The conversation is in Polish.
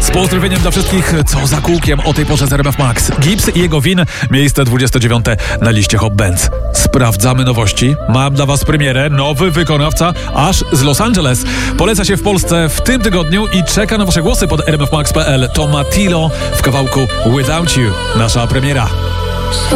Z pozdrowieniem dla wszystkich, co za kółkiem o tej porze z RMF Max. Gibbs i jego win, miejsce 29 na liście Hot Bands. Sprawdzamy nowości. Mam dla was premierę. Nowy wykonawca aż z Los Angeles. Poleca się w Polsce w tym tygodniu i czeka na wasze głosy pod rmfmax.pl. To Matilo w kawałku Without You. Nasza premiera.